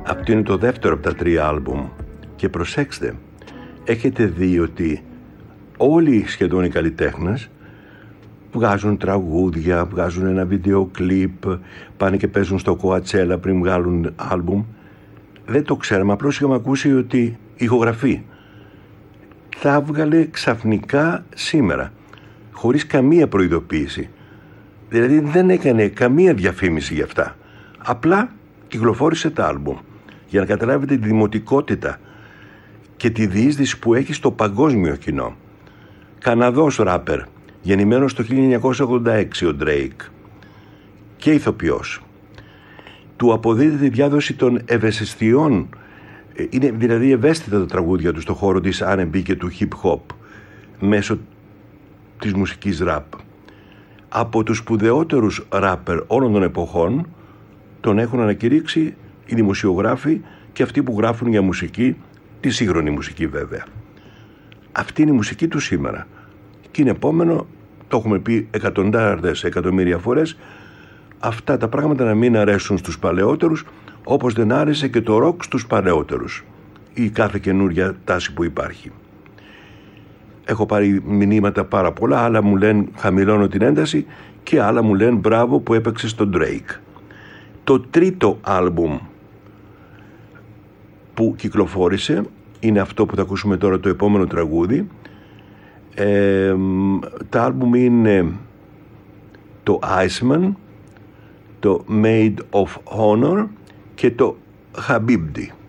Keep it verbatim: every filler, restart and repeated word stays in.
Αυτό είναι το δεύτερο από τα τρία άλμπουμ. Και προσέξτε, έχετε δει ότι όλοι σχεδόν οι καλλιτέχνες βγάζουν τραγούδια, βγάζουν ένα βίντεο κλιπ, πάνε και παίζουν στο Coachella πριν βγάλουν άλμπουμ. Δεν το ξέραμε, απλώς είχαμε ακούσει ότι ηχογραφεί. Θα βγάλε ξαφνικά σήμερα, χωρίς καμία προειδοποίηση. Δηλαδή δεν έκανε καμία διαφήμιση γι' αυτά. Απλά κυκλοφόρησε τα άλμπουμ. Για να καταλάβετε τη δημοτικότητα και τη διείσδυση που έχει στο παγκόσμιο κοινό. Καναδός ράπερ, γεννημένος το χίλια εννιακόσια ογδόντα έξι ο Drake, και ηθοποιός. Του αποδίδεται τη διάδοση των ευαισθησιών, είναι δηλαδή ευαίσθητα τα τραγούδια του στο χώρο της αρ εν μπι και του hip hop μέσω της μουσικής rap. Από τους σπουδαιότερους ράπερ όλων των εποχών τον έχουν ανακηρύξει οι δημοσιογράφοι και αυτοί που γράφουν για μουσική, τη σύγχρονη μουσική βέβαια. Αυτή είναι η μουσική του σήμερα. Και είναι επόμενο, το έχουμε πει εκατοντάδες εκατομμύρια φορές, αυτά τα πράγματα να μην αρέσουν στους παλαιότερους, όπως δεν άρεσε και το ροκ στους παλαιότερους ή κάθε καινούρια τάση που υπάρχει. Έχω πάρει μηνύματα πάρα πολλά, άλλα μου λένε χαμηλώνω την ένταση και άλλα μου λένε μπράβο που έπαιξε στον Drake. Το τρίτο άλμπουμ που κυκλοφόρησε είναι αυτό που θα ακούσουμε τώρα, το επόμενο τραγούδι. Ε, τα άλμπουμ είναι το Iceman, το Made of Honor και το Habibdi.